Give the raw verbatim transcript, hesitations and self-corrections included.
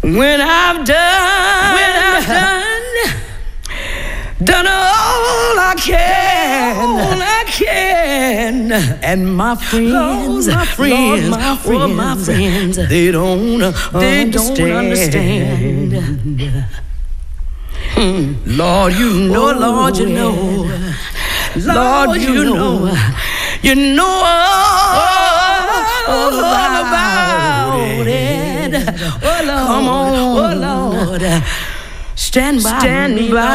When I've done, when I've done, done all I can, all I can, and my friends, oh, my friends, Lord, my friends, oh, my friends, they don't, they understand. don't understand. Hmm. Lord, you know, oh, Lord, you know, Lord, Lord you, you know, know, you know all, all, all about, about it. it. Oh Lord, come on, oh Lord, stand by, stand me, by